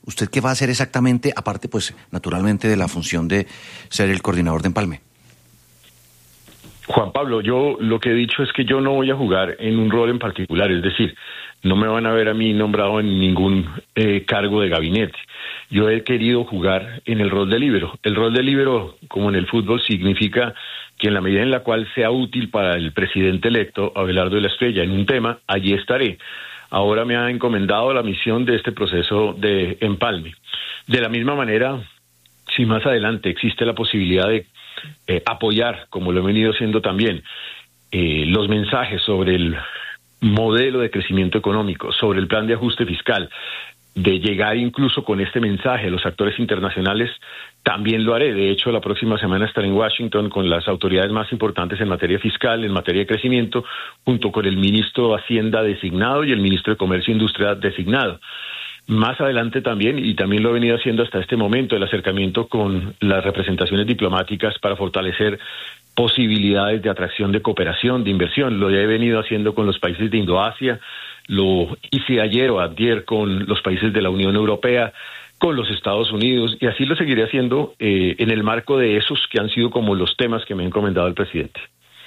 ¿Usted qué va a hacer exactamente, aparte, pues, naturalmente, de la función de ser el coordinador de Empalme? Juan Pablo, yo lo que he dicho es que yo no voy a jugar en un rol en particular, es decir, no me van a ver a mí nombrado en ningún cargo de gabinete. Yo he querido jugar en el rol de líbero. El rol de líbero, como en el fútbol, significa que en la medida en la cual sea útil para el presidente electo, Abelardo de la Espriella, en un tema, allí estaré. Ahora me ha encomendado la misión de este proceso de empalme. De la misma manera, si más adelante existe la posibilidad de apoyar, como lo he venido haciendo también, los mensajes sobre el modelo de crecimiento económico, sobre el plan de ajuste fiscal, de llegar incluso con este mensaje a los actores internacionales, también lo haré. De hecho, la próxima semana estaré en Washington con las autoridades más importantes en materia fiscal, en materia de crecimiento, junto con el ministro de Hacienda designado y el ministro de Comercio e Industria designado. Más adelante también, y también lo he venido haciendo hasta este momento, el acercamiento con las representaciones diplomáticas para fortalecer posibilidades de atracción de cooperación, de inversión. Lo he venido haciendo con los países de Indoasia, lo hice ayer o antier con los países de la Unión Europea, con los Estados Unidos, y así lo seguiré haciendo en el marco de esos que han sido como los temas que me ha encomendado el presidente.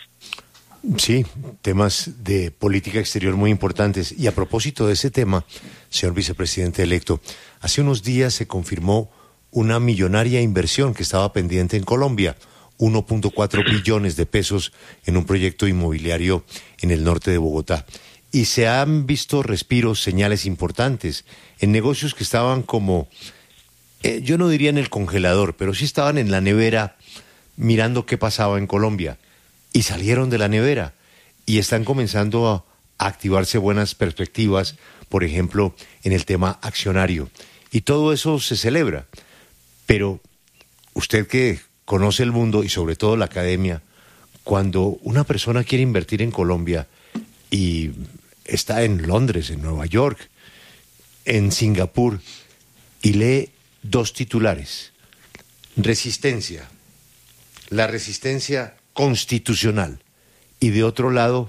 Sí, temas de política exterior muy importantes. Y a propósito de ese tema, señor vicepresidente electo, hace unos días se confirmó una millonaria inversión que estaba pendiente en Colombia, 1.4 billones de pesos en un proyecto inmobiliario en el norte de Bogotá. Y se han visto respiros, señales importantes en negocios que estaban como, yo no diría en el congelador, pero sí estaban en la nevera mirando qué pasaba en Colombia. Y salieron de la nevera y están comenzando a activarse buenas perspectivas, por ejemplo, en el tema accionario. Y todo eso se celebra. Pero usted que conoce el mundo y sobre todo la academia, cuando una persona quiere invertir en Colombia y está en Londres, en Nueva York, en Singapur, y lee dos titulares: resistencia, la resistencia constitucional, y de otro lado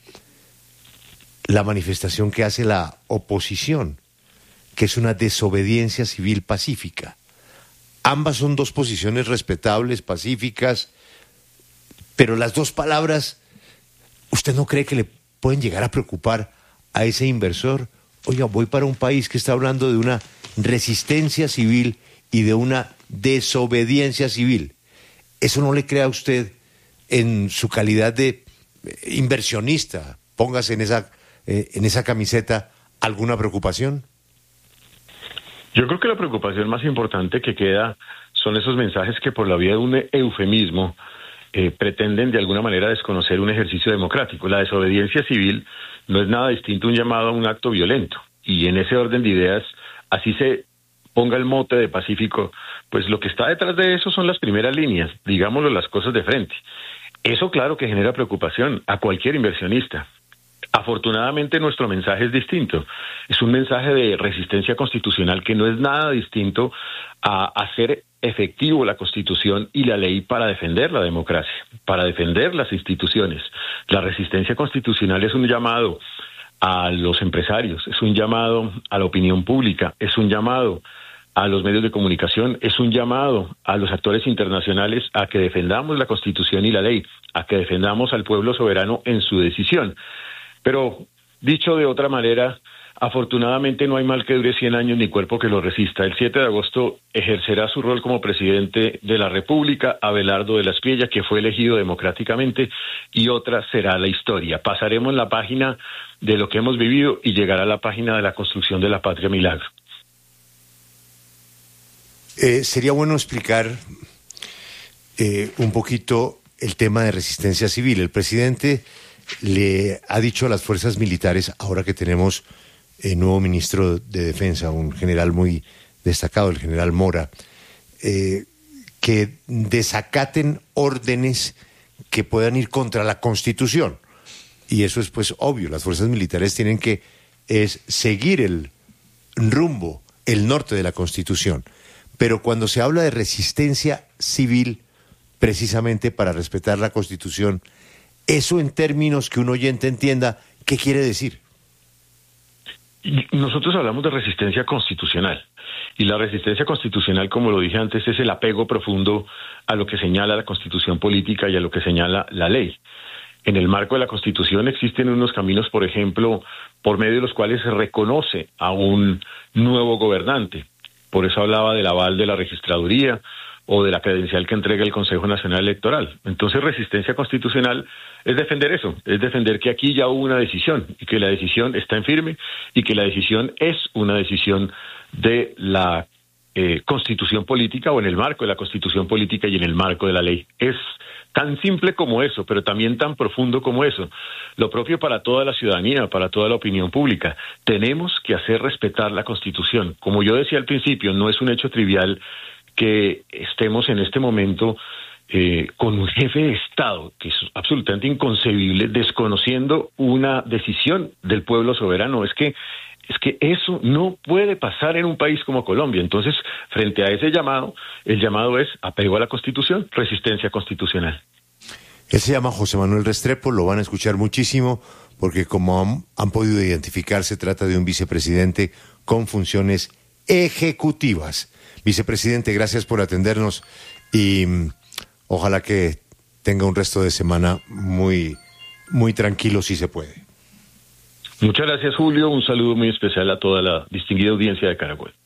la manifestación que hace la oposición, que es una desobediencia civil pacífica. Ambas son dos posiciones respetables, pacíficas, pero las dos palabras, ¿usted no cree que le pueden llegar a preocupar a ese inversor? Oiga, voy para un país que está hablando de una resistencia civil y de una desobediencia civil. ¿Eso no le crea a usted, en su calidad de inversionista, póngase en esa camiseta, alguna preocupación? Yo creo que la preocupación más importante que queda son esos mensajes que por la vía de un eufemismo pretenden de alguna manera desconocer un ejercicio democrático. La desobediencia civil no es nada distinto a un llamado a un acto violento, y en ese orden de ideas, así se ponga el mote de pacífico, pues lo que está detrás de eso son las primeras líneas, digámoslo las cosas de frente. Eso claro que genera preocupación a cualquier inversionista. Afortunadamente nuestro mensaje es distinto. Es un mensaje de resistencia constitucional que no es nada distinto a hacer efectivo la Constitución y la ley para defender la democracia, para defender las instituciones. La resistencia constitucional es un llamado a los empresarios, es un llamado a la opinión pública, es un llamado a los medios de comunicación, es un llamado a los actores internacionales a que defendamos la Constitución y la ley, a que defendamos al pueblo soberano en su decisión. Pero, dicho de otra manera, afortunadamente no hay mal que dure 100 años ni cuerpo que lo resista. El 7 de agosto ejercerá su rol como presidente de la República Abelardo de la Espriella, que fue elegido democráticamente, y otra será la historia. Pasaremos la página de lo que hemos vivido y llegará la página de la construcción de la patria milagro. Sería bueno explicar un poquito el tema de resistencia civil. El presidente le ha dicho a las fuerzas militares, ahora que tenemos nuevo ministro de Defensa, un general muy destacado, el general Mora, que desacaten órdenes que puedan ir contra la Constitución. Y eso es pues obvio, las fuerzas militares tienen que seguir el rumbo, el norte de la Constitución. Pero cuando se habla de resistencia civil, precisamente para respetar la Constitución, eso en términos que un oyente entienda, ¿qué quiere decir? Y nosotros hablamos de resistencia constitucional. Y la resistencia constitucional, como lo dije antes, es el apego profundo a lo que señala la Constitución política y a lo que señala la ley. En el marco de la Constitución existen unos caminos, por ejemplo, por medio de los cuales se reconoce a un nuevo gobernante. Por eso hablaba del aval de la registraduría o de la credencial que entrega el Consejo Nacional Electoral. Entonces, resistencia constitucional es defender eso, es defender que aquí ya hubo una decisión y que la decisión está en firme y que la decisión es una decisión de la Constitución política o en el marco de la Constitución política y en el marco de la ley. Es tan simple como eso, pero también tan profundo como eso. Lo propio para toda la ciudadanía, para toda la opinión pública. Tenemos que hacer respetar la Constitución. Como yo decía al principio, no es un hecho trivial que estemos en este momento con un jefe de Estado, que es absolutamente inconcebible, desconociendo una decisión del pueblo soberano. Es que eso no puede pasar en un país como Colombia. Entonces, frente a ese llamado, el llamado es apego a la Constitución, resistencia constitucional. Él se llama José Manuel Restrepo, lo van a escuchar muchísimo, porque como han podido identificar, se trata de un vicepresidente con funciones ejecutivas. Vicepresidente, gracias por atendernos y ojalá que tenga un resto de semana muy, muy tranquilo, si se puede. Muchas gracias, Julio. Un saludo muy especial a toda la distinguida audiencia de Caracol.